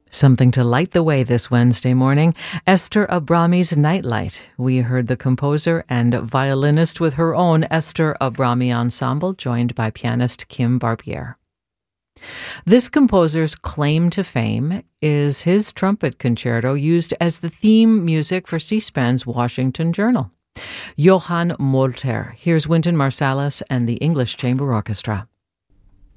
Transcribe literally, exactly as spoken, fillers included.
Something to light the way this Wednesday morning, Esther Abrami's Nightlight. We heard the composer and violinist with her own Esther Abrami Ensemble, joined by pianist Kim Barbier. This composer's claim to fame is his trumpet concerto used as the theme music for C-SPAN's Washington Journal. Johann Molter. Here's Wynton Marsalis and the English Chamber Orchestra.